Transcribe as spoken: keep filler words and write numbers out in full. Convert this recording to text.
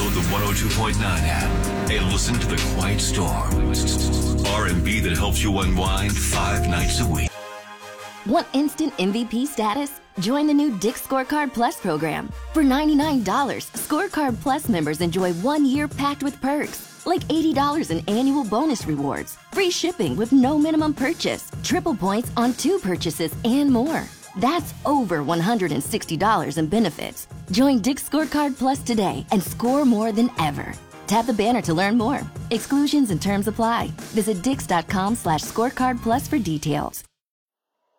Download the one oh two point nine app and listen to The Quiet Storm. R and B that helps you unwind five nights a week. Want instant M V P status? Join the new Dick's Scorecard Plus program. For ninety-nine dollars, Scorecard Plus members enjoy one year packed with perks, like eighty dollars in annual bonus rewards, free shipping with no minimum purchase, triple points on two purchases, and more. That's over one hundred sixty dollars in benefits. Join Dick's Scorecard Plus today and score more than ever. Tap the banner to learn more. Exclusions and terms apply. Visit dix.com slash scorecard plus for details.